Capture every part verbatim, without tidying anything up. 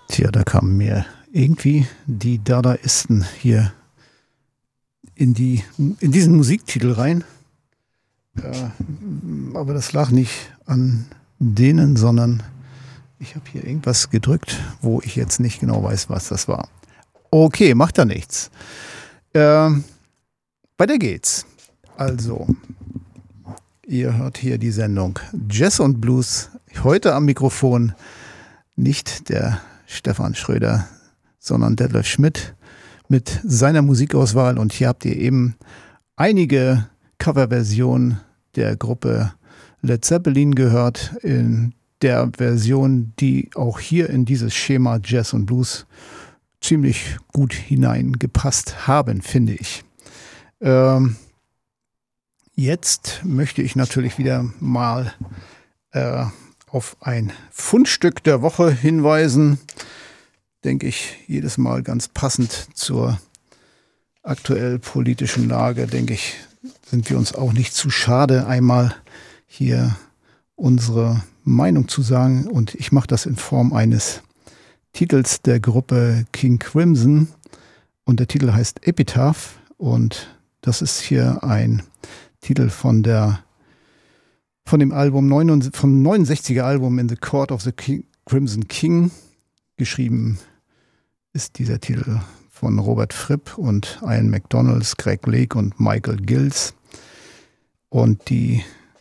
Tja, da kamen mir irgendwie die Dadaisten hier in, die, in diesen Musiktitel rein. Ja, aber das lag nicht an denen, sondern ich habe hier irgendwas gedrückt, wo ich jetzt nicht genau weiß, was das war. Okay, macht da nichts. Ähm, weiter geht's. Also, ihr hört hier die Sendung Jazz und Blues. Heute am Mikrofon nicht der Stefan Schröder, sondern Detlef Schmidt mit seiner Musikauswahl. Und hier habt ihr eben einige Coverversionen der Gruppe Led Zeppelin gehört, in der Version, die auch hier in dieses Schema Jazz und Blues ziemlich gut hineingepasst haben, finde ich. Ähm, jetzt möchte ich natürlich wieder mal äh, auf ein Fundstück der Woche hinweisen. Denke ich, jedes Mal ganz passend zur aktuell politischen Lage, denke ich, sind wir uns auch nicht zu schade, einmal hier unsere Meinung zu sagen. Und ich mache das in Form eines Titels der Gruppe King Crimson. Und der Titel heißt Epitaph. Und das ist hier ein Titel von der von dem Album vom neunundsechziger Album In the Court of the King, Crimson King. Geschrieben ist dieser Titel von Robert Fripp und Ian McDonald, Greg Lake und Michael Gills. Und die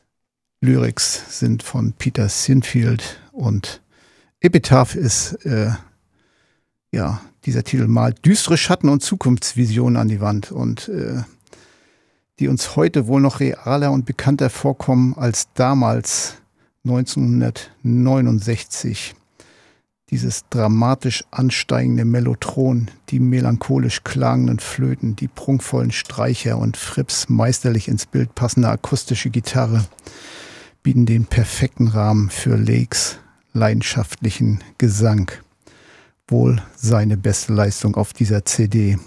Lyrics sind von Peter Sinfield. Und Epitaph ist, äh, ja, dieser Titel malt düstere Schatten und Zukunftsvisionen an die Wand. Und äh, die uns heute wohl noch realer und bekannter vorkommen als damals neunzehnhundertneunundsechzig. Dieses dramatisch ansteigende Mellotron, die melancholisch klagenden Flöten, die prunkvollen Streicher und Fripps meisterlich ins Bild passende akustische Gitarre bieten den perfekten Rahmen für Lakes leidenschaftlichen Gesang. Wohl seine beste Leistung auf dieser C D.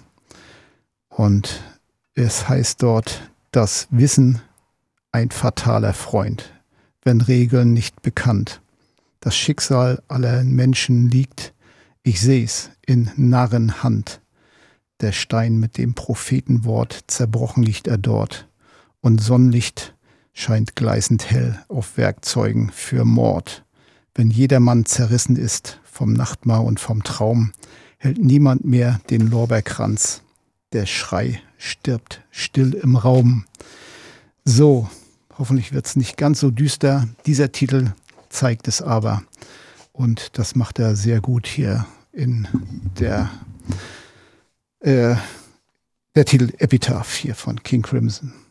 Und es heißt dort, das Wissen ein fataler Freund, wenn Regeln nicht bekannt. Das Schicksal aller Menschen liegt, ich seh's, in Narrenhand. Der Stein mit dem Prophetenwort, zerbrochen liegt er dort. Und Sonnenlicht scheint gleißend hell auf Werkzeugen für Mord. Wenn jedermann zerrissen ist vom Nachtmahr und vom Traum, hält niemand mehr den Lorbeerkranz. Der Schrei stirbt still im Raum. So, hoffentlich wird es nicht ganz so düster. Dieser Titel zeigt es aber. Und das macht er sehr gut hier in der, äh, der Titel Epitaph hier von King Crimson.